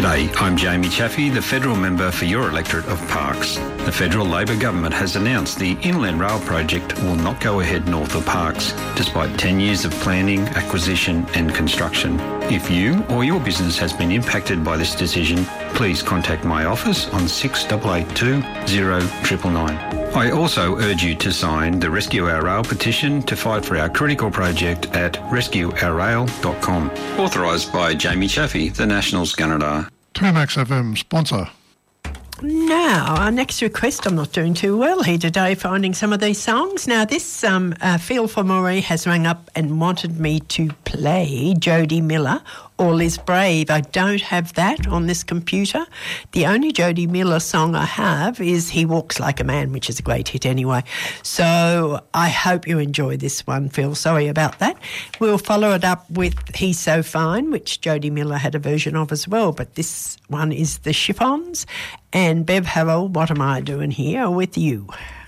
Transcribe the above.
G'day, I'm Jamie Chaffey, the Federal Member for your electorate of Parkes. The Federal Labor Government has announced the Inland Rail project will not go ahead north of Parkes, despite 10 years of planning, acquisition and construction. If you or your business has been impacted by this decision, please contact my office on 6882 0999. I also urge you to sign the Rescue Our Rail petition to fight for our critical project at rescueourrail.com. Authorised by Jamie Chaffey, the National Scanadar. 2Max FM sponsor. Now, our next request, I'm not doing too well here today finding some of these songs. Now, this Feel for Marie has rang up and wanted me to play Jody Miller, All Is Brave. I don't have that on this computer. The only Jody Miller song I have is He Walks Like a Man, which is a great hit anyway. So I hope you enjoy this one, Phil. Sorry about that. We'll follow it up with He's So Fine, which Jody Miller had a version of as well, but this one is The Chiffons. And Bev Harrell, What Am I Doing Here with You?